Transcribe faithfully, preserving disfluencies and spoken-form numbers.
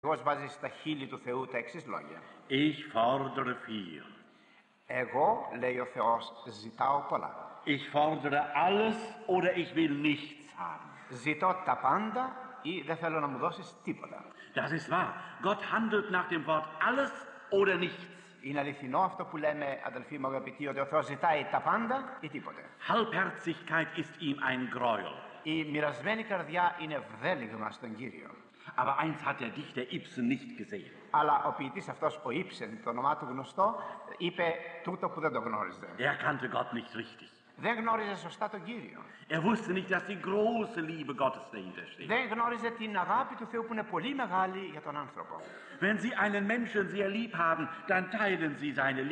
Εγώ βάζει στα χείλη του Θεού τα εξής λόγια. Ich fordere viel. Εγώ, λέει ο Θεός, ζητάω πολλά. Ich fordere alles oder ich will nichts haben. Ζητώ τα πάντα ή δεν θέλω να μου δώσεις τίποτα. Das ist wahr. Gott handelt nach dem Wort alles oder nichts. Είναι αληθινό αυτό που λέμε, αδελφοί μου αγαπητοί, ότι ο Θεός ζητάει τα πάντα ή τίποτε. Halbherzigkeit ist ihm ein Gräuel. Η μοιρασμένη καρδιά είναι βδέλιγμα στον Κύριο. Aber eins hat der Dichter Ibsen nicht gesehen. Αλλά ο ποιητής αυτός, ο Ibsen, το όνομά του γνωστό, είπε τούτο που δεν το γνώριζε. Er kannte Gott nicht richtig. Δεν γνώριζε σωστά τον Κύριο. Er wusste nicht, dass die große Liebe Gottes dahinter steht. Δεν γνώριζε την αγάπη του Θεού που είναι πολύ μεγάλη για τον άνθρωπο. Wenn Sie einen Menschen sehr lieb haben, dann teilen Sie seine Liebe.